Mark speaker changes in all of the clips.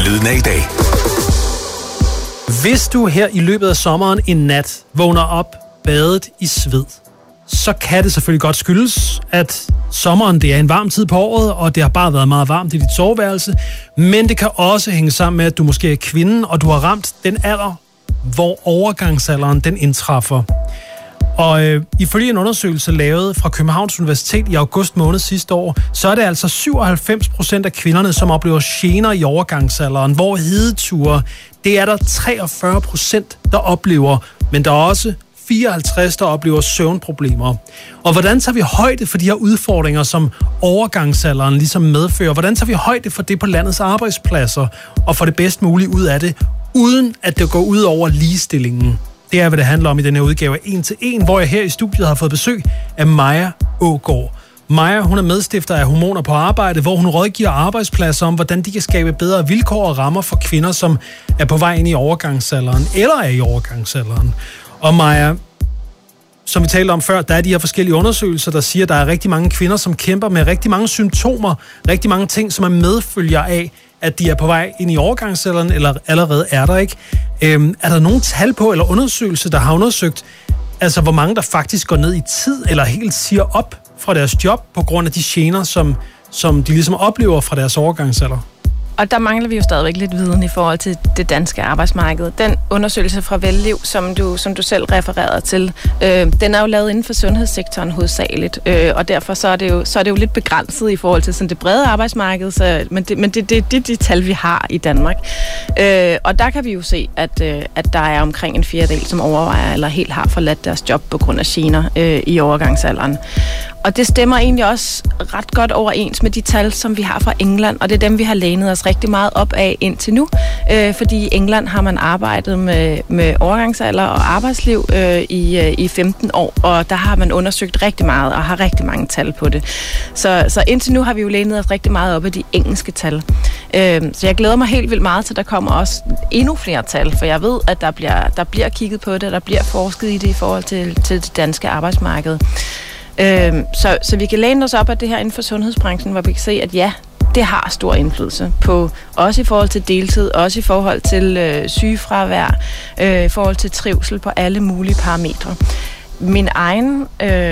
Speaker 1: Lyden af i dag.
Speaker 2: Hvis du her i løbet af sommeren en nat vågner op badet i sved, så kan det selvfølgelig godt skyldes, at sommeren det er en varm tid på året, og det har bare været meget varmt i dit soveværelse. Men det kan også hænge sammen med, at du måske er kvinde, og du har ramt den alder, hvor overgangsalderen den indtræffer. Og ifølge en undersøgelse lavet fra Københavns Universitet i august måned sidste år, så er det altså 97% af kvinderne, som oplever gener i overgangsalderen, hvor hedeture, det er der 43%, der oplever, men der er også 54, der oplever søvnproblemer. Og hvordan tager vi højde for de her udfordringer, som overgangsalderen ligesom medfører? Hvordan tager vi højde for det på landets arbejdspladser, og for det bedst mulige ud af det, uden at det går ud over ligestillingen? Det er, hvad det handler om i den her udgave af 1 til 1, hvor jeg her i studiet har fået besøg af Maja Aagaard. Maja, hun er medstifter af Hormoner på Arbejde, hvor hun rådgiver arbejdspladser om, hvordan de kan skabe bedre vilkår og rammer for kvinder, som er på vej ind i overgangsalderen, eller er i overgangsalderen. Og Maja, som vi talte om før, der er de her forskellige undersøgelser, der siger, at der er rigtig mange kvinder, som kæmper med rigtig mange symptomer, rigtig mange ting, som er medfølger af, at de er på vej ind i overgangsalderen, eller allerede er der ikke. Er der nogen tal på, eller undersøgelser, der har undersøgt, altså hvor mange, der faktisk går ned i tid, eller helt siger op fra deres job, på grund af de gener, som de ligesom oplever fra deres overgangsalder?
Speaker 3: Og der mangler vi jo stadigvæk lidt viden i forhold til det danske arbejdsmarked. Den undersøgelse fra Velliv, som du selv refererede til, den er jo lavet inden for sundhedssektoren hovedsageligt, og derfor så er det jo lidt begrænset i forhold til sådan det brede arbejdsmarked, men det er de tal, vi har i Danmark. Og der kan vi jo se, at der er omkring en fjerdedel, som overvejer eller helt har forladt deres job på grund af gener i overgangsalderen. Og det stemmer egentlig også ret godt overens med de tal, som vi har fra England, og det er dem, vi har lænet os rigtig meget op af indtil nu. Fordi i England har man arbejdet med overgangsalder og arbejdsliv i 15 år, og der har man undersøgt rigtig meget og har rigtig mange tal på det. Så indtil nu har vi jo lænet os rigtig meget op af de engelske tal. Så jeg glæder mig helt vildt meget til, at der kommer også endnu flere tal, for jeg ved, at der bliver kigget på det, der bliver forsket i det i forhold til det danske arbejdsmarked. Så vi kan læne os op af det her inden for sundhedsbranchen, hvor vi kan se, at ja, det har stor indflydelse på, også i forhold til deltid, også i forhold til sygefravær, i forhold til trivsel på alle mulige parametre. Min egen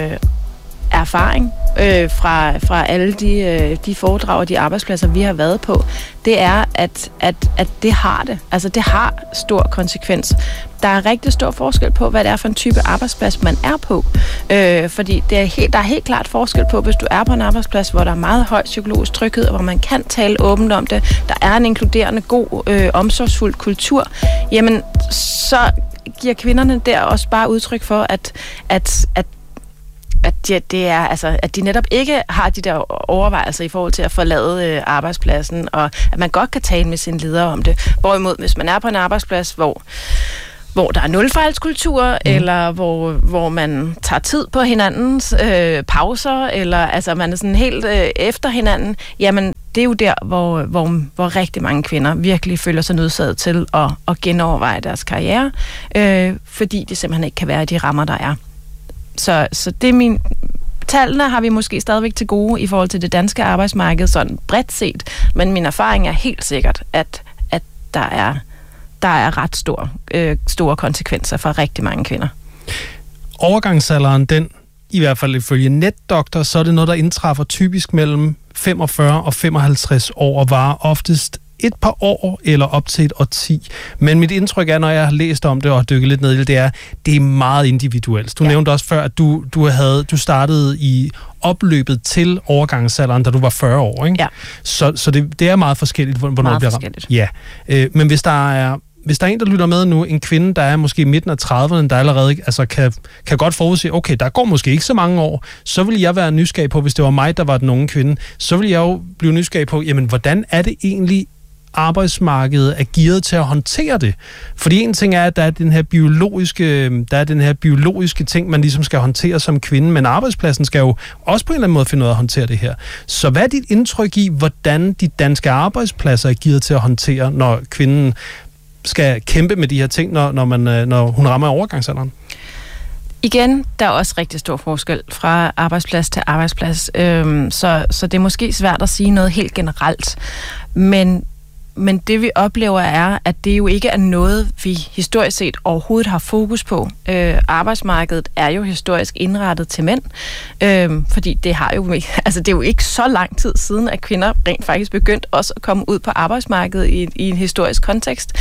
Speaker 3: erfaring fra alle de foredrag og de arbejdspladser, vi har været på, det er, at det har det. Altså, det har stor konsekvens. Der er rigtig stor forskel på, hvad det er for en type arbejdsplads, man er på. Fordi der er helt klart forskel på, hvis du er på en arbejdsplads, hvor der er meget høj psykologisk tryghed, og hvor man kan tale åbent om det, der er en inkluderende, god, omsorgsfuld kultur, jamen, så giver kvinderne der også bare udtryk for, at de netop ikke har de der overvejelser i forhold til at forlade arbejdspladsen, og at man godt kan tale med sine ledere om det. Hvorimod, hvis man er på en arbejdsplads, hvor der er nulfejlskultur, eller hvor man tager tid på hinandens pauser, eller altså man er sådan helt efter hinanden, jamen det er jo der, hvor rigtig mange kvinder virkelig føler sig nødsaget til at genoverveje deres karriere, fordi det simpelthen ikke kan være de rammer, der er. Så det er tallene har vi måske stadigvæk til gode i forhold til det danske arbejdsmarked, sådan bredt set, men min erfaring er helt sikkert, at der er ret store konsekvenser for rigtig mange kvinder.
Speaker 2: Overgangsalderen, den, i hvert fald ifølge NetDoktor, så er det noget, der indtræffer typisk mellem 45 og 55 år, og varer oftest et par år eller op til et årti. Men mit indtryk er, når jeg har læst om det og dykket lidt ned i det er meget individuelt. Du nævnte også før, at du startede i opløbet til overgangsalderen, da du var 40 år, ikke?
Speaker 3: Ja.
Speaker 2: Så det er meget forskelligt, hvornår
Speaker 3: meget
Speaker 2: det bliver ramt. Ja. Men hvis der er en, der lytter med nu, en kvinde, der er måske i midten af 30'erne, der allerede altså kan godt forudse, okay, der går måske ikke så mange år, så vil jeg være nysgerrig på, hvis det var mig, der var den unge kvinde, så vil jeg jo blive nysgerrig på, jamen, hvordan er det egentlig, arbejdsmarkedet er gearet til at håndtere det? Fordi en ting er, at der er den her biologiske ting, man ligesom skal håndtere som kvinde, men arbejdspladsen skal jo også på en eller anden måde finde ud af at håndtere det her. Så hvad er dit indtryk i, hvordan de danske arbejdspladser er gearet til at håndtere, når kvinden skal kæmpe med de her ting, når hun rammer overgangsalderen?
Speaker 3: Igen, der er også rigtig stor forskel fra arbejdsplads til arbejdsplads, så det er måske svært at sige noget helt generelt, men Men det vi oplever er, at det jo ikke er noget, vi historisk set overhovedet har fokus på. Arbejdsmarkedet er jo historisk indrettet til mænd, fordi det er jo ikke så lang tid siden, at kvinder rent faktisk begyndte også at komme ud på arbejdsmarkedet i en historisk kontekst.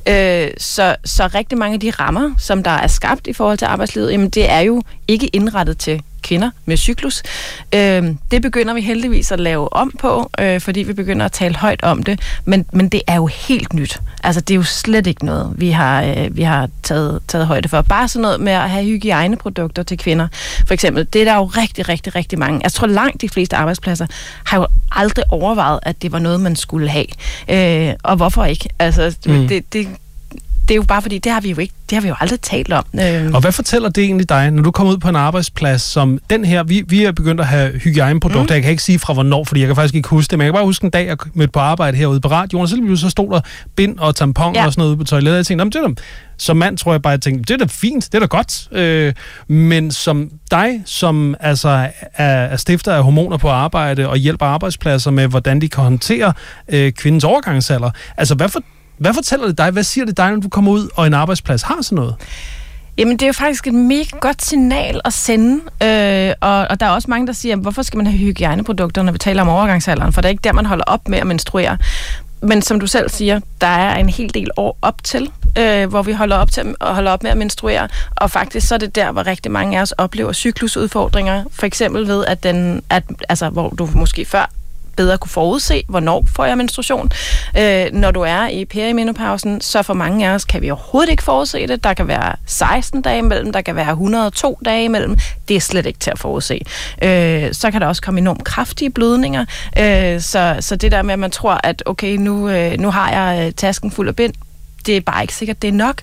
Speaker 3: Så rigtig mange af de rammer, som der er skabt i forhold til arbejdslivet, jamen det er jo ikke indrettet til kvinder med cyklus. Det begynder vi heldigvis at lave om på, fordi vi begynder at tale højt om det, men det er jo helt nyt. Altså, det er jo slet ikke noget, vi har taget højde for. Bare sådan noget med at have hygiejneprodukter til kvinder, for eksempel. Det er der jo rigtig, rigtig, rigtig mange. Jeg tror langt de fleste arbejdspladser har jo aldrig overvejet, at det var noget, man skulle have. Og hvorfor ikke? Altså, det er jo bare fordi, det har vi jo aldrig talt om.
Speaker 2: Og hvad fortæller det egentlig dig, når du kommer ud på en arbejdsplads som den her? Vi er begyndt at have hygiejneprodukter. Jeg kan ikke sige fra hvornår, fordi jeg kan faktisk ikke huske det, men jeg kan bare huske en dag, jeg mødte på arbejde herude på radioen, og så stod der bind og tamponer og sådan noget ude på toilettet. Jeg tænkte, det er som mand tror jeg bare, det er da fint, det er da godt. Men som dig, som altså er stifter af Hormoner på Arbejde og hjælper arbejdspladser med, hvordan de kan håndtere kvindens overgangsalder. Altså, hvad fortæller det dig? Hvad siger det dig, når du kommer ud, og en arbejdsplads har sådan noget?
Speaker 3: Jamen, det er jo faktisk et mega godt signal at sende, og der er også mange, der siger, hvorfor skal man have hygiejneprodukter, når vi taler om overgangsalderen? For det er ikke der, man holder op med at menstruere. Men som du selv siger, der er en hel del år op til, hvor vi holder op med at menstruere, og faktisk så er det der, hvor rigtig mange af os oplever cyklusudfordringer, for eksempel ved, at hvor du måske før bedre kunne forudse, hvornår får jeg menstruation. Når du er i perimenopausen, så for mange af os kan vi overhovedet ikke forudse det. Der kan være 16 dage imellem, der kan være 102 dage imellem. Det er slet ikke til at forudse. Så kan der også komme enormt kraftige blødninger. Så det der med, at man tror, at okay, nu har jeg tasken fuld af bind, det er bare ikke sikkert, det er nok.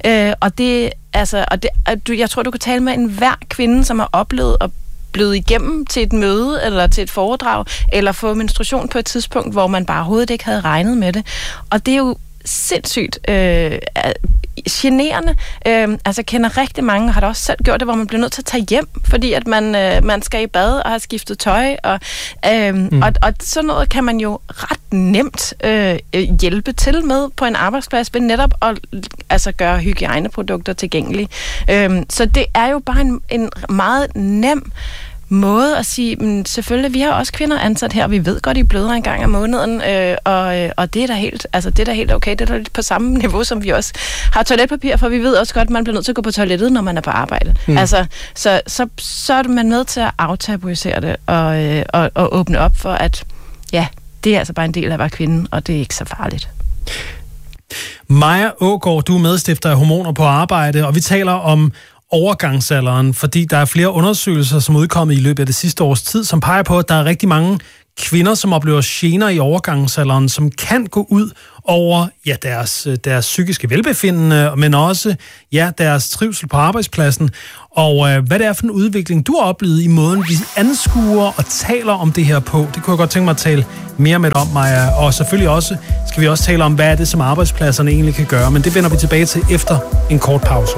Speaker 3: Jeg tror, du kan tale med enhver kvinde, som har oplevet at bløde igennem til et møde eller til et foredrag, eller få menstruation på et tidspunkt, hvor man bare overhovedet ikke havde regnet med det. Og det er jo sindssygt generende. Kender rigtig mange, har da også selv gjort det, hvor man bliver nødt til at tage hjem, fordi at man skal i bad og har skiftet tøj, og sådan noget kan man jo ret nemt hjælpe til med på en arbejdsplads ved netop at gøre hygiejneprodukter tilgængelige. Så det er jo bare en meget nem måde at sige, men selvfølgelig, vi har også kvinder ansat her, og vi ved godt, I bløder en gang om måneden, og det er da helt okay. Det er da lidt på samme niveau, som vi også har toiletpapir, for vi ved også godt, at man bliver nødt til at gå på toilettet, når man er på arbejde. Så er man med til at aftabuisere det, og åbne op for, at ja, det er altså bare en del af at være kvinde, og det er ikke så farligt.
Speaker 2: Maja Aagaard, du er medstifter af Hormoner på Arbejde, og vi taler om overgangsalderen, fordi der er flere undersøgelser, som er udkommet i løbet af det sidste års tid, som peger på, at der er rigtig mange kvinder, som oplever gener i overgangsalderen, som kan gå ud over deres psykiske velbefindende, men også deres trivsel på arbejdspladsen. Og hvad det er for en udvikling, du har oplevet i måden, vi anskuer og taler om det her på, det kunne jeg godt tænke mig at tale mere med om, Maja. Og selvfølgelig også skal vi også tale om, hvad er det, som arbejdspladserne egentlig kan gøre, men det vender vi tilbage til efter en kort pause.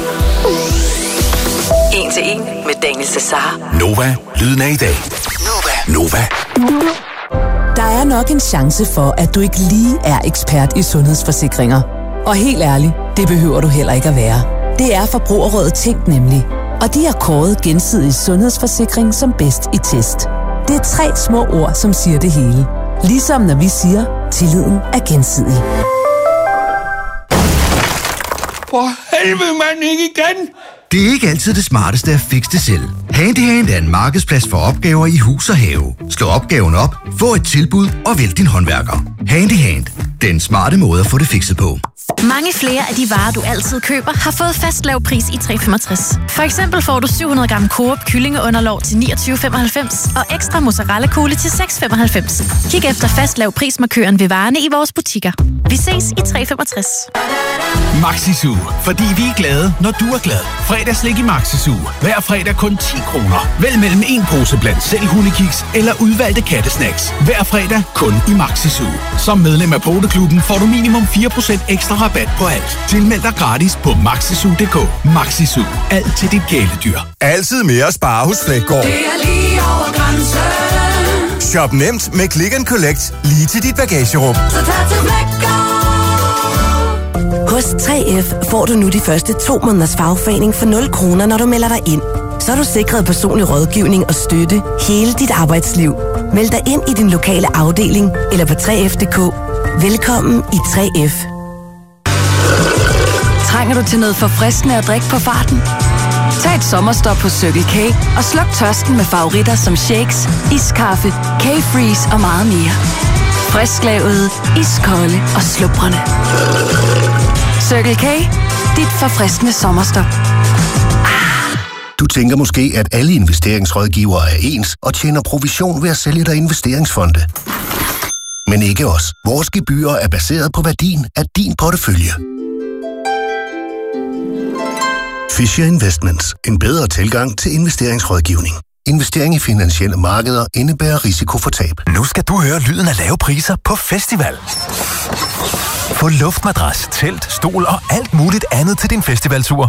Speaker 1: 1 til 1 med Daniel Cesar.
Speaker 4: Nova, lyden af i dag. Nova.
Speaker 5: Der er nok en chance for, at du ikke lige er ekspert i sundhedsforsikringer. Og helt ærligt, det behøver du heller ikke at være. Det er Forbrugerrådet Tænk nemlig. Og de har kåret gensidig sundhedsforsikring som bedst i test. Det er 3 små ord, som siger det hele. Ligesom når vi siger, tilliden er gensidig.
Speaker 6: For helvede, mand, ikke igen!
Speaker 7: Det er ikke altid det smarteste at fikse det selv. Handyhand er en markedsplads for opgaver i hus og have. Slå opgaven op, få et tilbud og vælg din håndværker. Handyhand. Den smarte måde at få det fikset på.
Speaker 8: Mange flere af de varer, du altid køber, har fået fast lav pris i 365. For eksempel får du 700 gram Coop kyllingeunderlov til 29,95 og ekstra mozzarella-kugle til 6,95. Kig efter fast lav prismarkøren ved varerne i vores butikker. Vi ses i 365.
Speaker 4: Maxisu, fordi vi er glade, når du er glad. Fredagslik i Maxisu. Hver fredag kun 10 kroner. Vælg mellem en pose blandt selv hundekiks eller udvalgte kattesnacks. Hver fredag kun i Maxisu. Som medlem af Poteklubben får du minimum 4% ekstra rabat på alt. Tilmeld dig gratis på maxisu.dk. Maxisu. Alt til dit kæledyr.
Speaker 6: Altid mere at spare hos Flækgaard.
Speaker 9: Det er lige over grænsen. Shop nemt med Click & Collect lige til dit bagagerum.
Speaker 10: Så tag til Flækker. Hos 3F får du nu de første 2 måneders fagforening for 0 kroner, når du melder dig ind. Så er du sikret personlig rådgivning og støtte hele dit arbejdsliv. Meld dig ind i din lokale afdeling eller på 3F.dk. Velkommen i 3F.
Speaker 11: Trænger du til noget forfriskende at drikke på farten? Tag et sommerstop på Circle K og sluk tørsten med favoritter som shakes, iskaffe, K-Freeze og meget mere. Frisklavet, iskolde og slubrende. Circle K, dit forfriskende sommerstop.
Speaker 12: Du tænker måske, at alle investeringsrådgivere er ens og tjener provision ved at sælge dig investeringsfonde. Men ikke os. Vores gebyrer er baseret på værdien af din portefølje. Fisher Investments. En bedre tilgang til investeringsrådgivning. Investering i finansielle markeder indebærer risiko for tab.
Speaker 13: Nu skal du høre lyden af lave priser på festival. Få luftmadras, telt, stol og alt muligt andet til din festivaltur.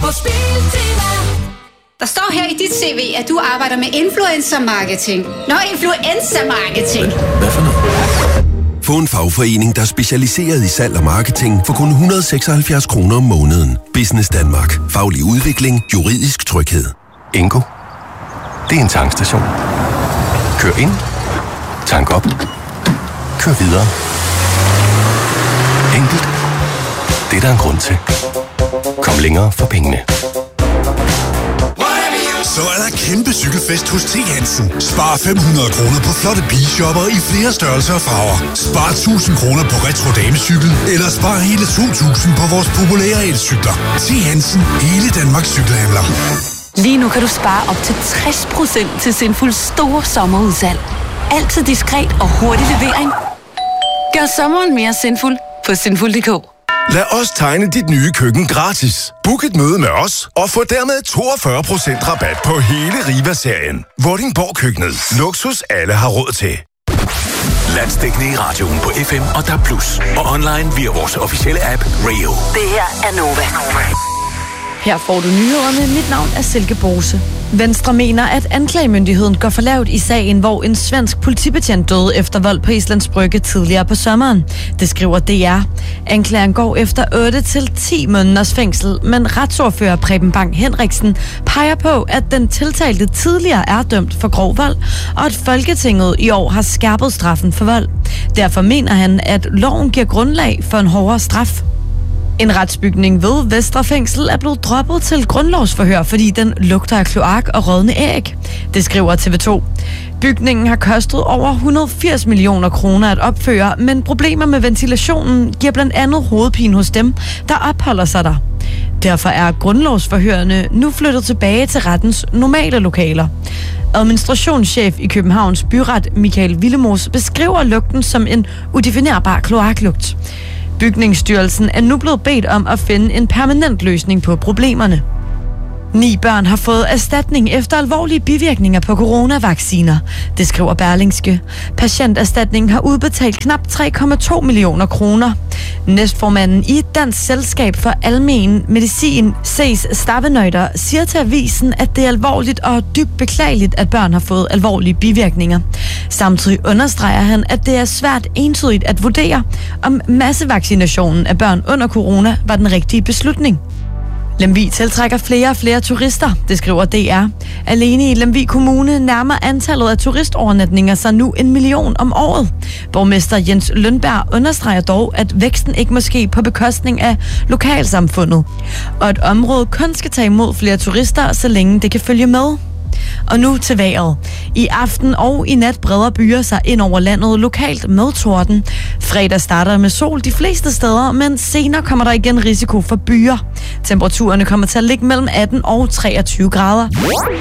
Speaker 14: Der står her i dit CV, at du arbejder med influencer-marketing. Influencer-marketing.
Speaker 15: Hvad for noget? Få en fagforening, der er specialiseret i salg og marketing for kun 176 kroner om måneden. Business Danmark. Faglig udvikling. Juridisk tryghed.
Speaker 16: Ingo. Det er en tankstation. Kør ind. Tank op. Kør videre. Enkelt. Det er der en grund til. Kom længere for pengene.
Speaker 17: Så er der kæmpe cykelfest hos T. Hansen. Spar 500 kroner på flotte bilshopper i flere størrelser og farver. Spar 1000 kroner på retro damecykel, eller spar hele 2000 på vores populære elcykler. T. Hansen. Hele Danmarks cykelhandler.
Speaker 18: Lige nu kan du spare op til 60% til Sinfuls store sommerudsalg. Altid diskret og hurtig levering. Gør sommeren mere sinful på sinful.dk.
Speaker 17: Lad os tegne dit nye køkken gratis. Book et møde med os og få dermed 42% rabat på hele Riva-serien. Vordingborg Køkkenet. Luksus alle har råd til.
Speaker 4: Landsdækkende i radioen på FM og DAB+. Og online via vores officielle app Radio.
Speaker 1: Det her er Nova.
Speaker 19: Her får du nyhederne. Mit navn er Silke Bose. Venstre mener, at anklagemyndigheden går for lavt i sagen, hvor en svensk politibetjent døde efter vold på Islands Brygge tidligere på sommeren. Det skriver DR. Anklageren går efter 8-10 måneders fængsel, men retsordfører Preben Bang Henriksen peger på, at den tiltalte tidligere er dømt for grov vold, og at Folketinget i år har skærpet straffen for vold. Derfor mener han, at loven giver grundlag for en hårdere straf. En retsbygning ved Vestre Fængsel er blevet droppet til grundlovsforhør, fordi den lugter af kloak og rådne æg. Det skriver TV2. Bygningen har kostet over 180 millioner kroner at opføre, men problemer med ventilationen giver blandt andet hovedpine hos dem, der opholder sig der. Derfor er grundlovsforhørene nu flyttet tilbage til rettens normale lokaler. Administrationschef i Københavns Byret, Michael Willemoes, beskriver lugten som en udefinerbar kloaklugt. Bygningsstyrelsen er nu blevet bedt om at finde en permanent løsning på problemerne. 9 børn har fået erstatning efter alvorlige bivirkninger på coronavacciner. Det skriver Berlingske. Patienterstatningen har udbetalt knap 3,2 millioner kroner. Næstformanden i Dansk Selskab for Almen Medicin, Cees Stavenøjder, siger til avisen, at det er alvorligt og dybt beklageligt, at børn har fået alvorlige bivirkninger. Samtidig understreger han, at det er svært entydigt at vurdere, om massevaccinationen af børn under corona var den rigtige beslutning. Lemvig tiltrækker flere og flere turister, det skriver DR. Alene i Lemvig Kommune nærmer antallet af turistovernatninger sig nu 1 million om året. Borgmester Jens Lønberg understreger dog, at væksten ikke må ske på bekostning af lokalsamfundet, og at området kun skal tage imod flere turister, så længe det kan følge med. Og nu til vejret. I aften og i nat breder byer sig ind over landet lokalt med torden. Fredag starter med sol de fleste steder, men senere kommer der igen risiko for byer. Temperaturerne kommer til at ligge mellem 18 og 23 grader.